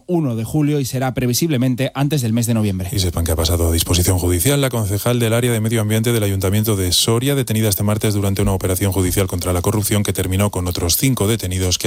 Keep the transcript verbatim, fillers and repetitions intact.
uno de julio y será previsiblemente antes del mes de noviembre. Y sepan que ha pasado a disposición judicial la concejal del área de medio ambiente del Ayuntamiento de Soria, detenida este martes durante una operación judicial contra la corrupción que terminó con otros cinco detenidos que